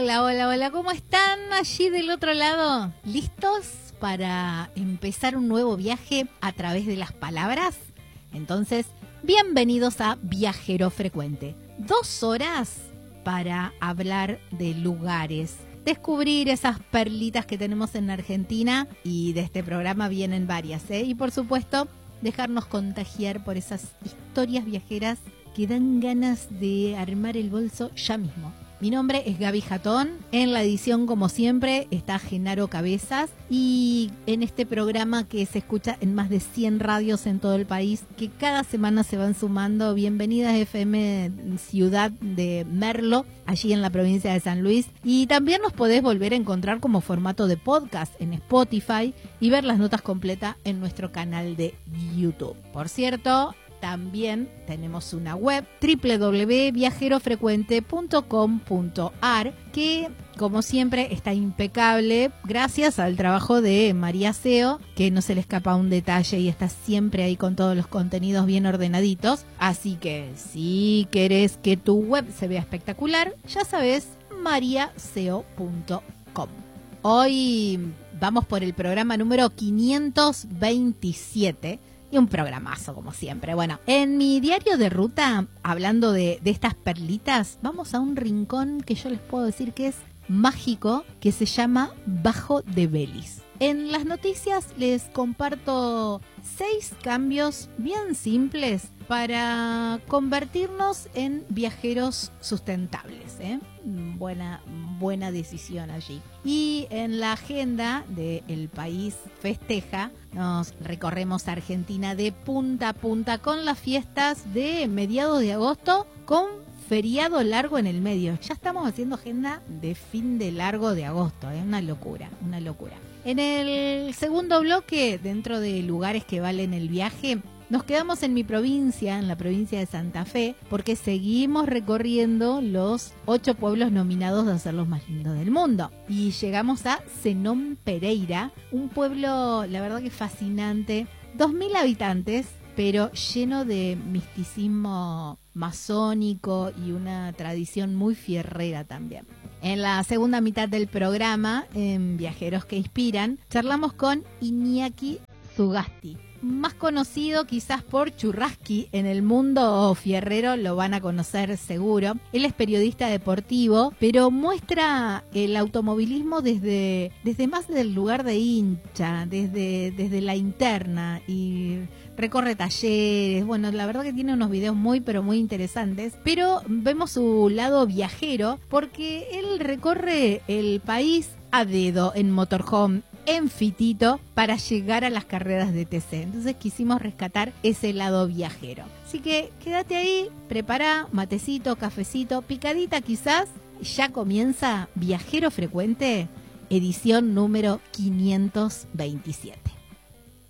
Hola, hola, hola, ¿cómo están allí del otro lado? ¿Listos para empezar un nuevo viaje a través de las palabras? Entonces, bienvenidos a Viajero Frecuente. 2 horas para hablar de lugares, descubrir esas perlitas que tenemos en Argentina, y de este programa vienen varias, y por supuesto, dejarnos contagiar por esas historias viajeras que dan ganas de armar el bolso ya mismo. Mi nombre es Gaby Jatón, en la edición como siempre está Genaro Cabezas, y en este programa que se escucha en más de 100 radios en todo el país, que cada semana se van sumando. Bienvenidas FM Ciudad de Merlo, allí en la provincia de San Luis, y también nos podés volver a encontrar como formato de podcast en Spotify y ver las notas completas en nuestro canal de YouTube. Por cierto, también tenemos una web, www.viajerofrecuente.com.ar, que como siempre está impecable gracias al trabajo de María Seo, que no se le escapa un detalle y está siempre ahí con todos los contenidos bien ordenaditos. Así que si querés que tu web se vea espectacular, ya sabes, mariaseo.com. Hoy vamos por el programa número 527. Y un programazo, como siempre. Bueno, en mi diario de ruta, hablando de estas perlitas, vamos a un rincón que yo les puedo decir que es mágico, que se llama Bajo de Belis. En las noticias les comparto 6 cambios bien simples para convertirnos en viajeros sustentables, Buena decisión allí. Y en la agenda de El País Festeja, nos recorremos Argentina de punta a punta con las fiestas de mediados de agosto, con feriado largo en el medio. Ya estamos haciendo agenda de fin de largo de agosto, una locura, una locura. En el segundo bloque, dentro de lugares que valen el viaje, nos quedamos en mi provincia, en la provincia de Santa Fe, porque seguimos recorriendo los 8 pueblos nominados a ser los más lindos del mundo. Y llegamos a Zenón Pereira, un pueblo, la verdad que fascinante, 2.000 habitantes, pero lleno de misticismo masónico y una tradición muy fierrera también. En la segunda mitad del programa, en Viajeros que Inspiran, charlamos con Iñaki Zugasti, más conocido quizás por Churrasqui en el mundo fierrero, lo van a conocer seguro. Él es periodista deportivo, pero muestra el automovilismo desde más del lugar de hincha, desde la interna, y recorre talleres. Bueno, la verdad que tiene unos videos muy interesantes, pero vemos su lado viajero porque él recorre el país a dedo en motorhome, en fitito, para llegar a las carreras de TC. Entonces quisimos rescatar ese lado viajero. Así que quédate ahí, prepara matecito, cafecito, picadita quizás. Ya comienza Viajero Frecuente, edición número 527.